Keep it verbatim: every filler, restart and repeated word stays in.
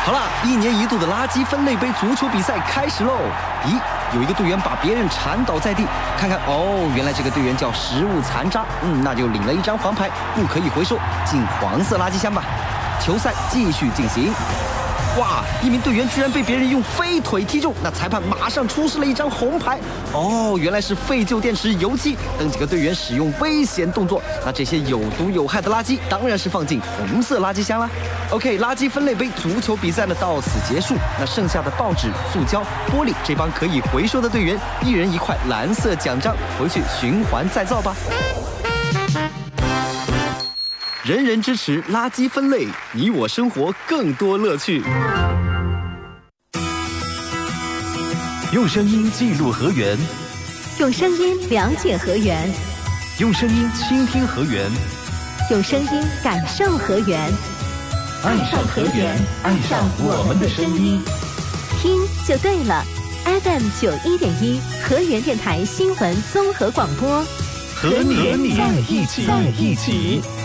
好了，一年一度的垃圾分类杯足球比赛开始喽！咦，有一个队员把别人缠倒在地，看看哦，原来这个队员叫食物残渣，嗯，那就领了一张黄牌，不可以回收，进黄色垃圾箱吧。球赛继续进行。哇！一名队员居然被别人用飞腿踢中，那裁判马上出示了一张红牌。哦，原来是废旧电池、油漆等几个队员使用危险动作。那这些有毒有害的垃圾当然是放进红色垃圾箱啦。OK， 垃圾分类杯足球比赛呢到此结束。那剩下的报纸、塑胶、玻璃，这帮可以回收的队员，一人一块蓝色奖章，回去循环再造吧。人人支持垃圾分类，你我生活更多乐趣。 用声音记录河源， 用声音了解河源， 用声音倾听河源， 用声音感受河源。 爱上河源，爱上我们的声音， 听就对了。F M 九一点一河源电台新闻综合广播， 和你在一起，在一起。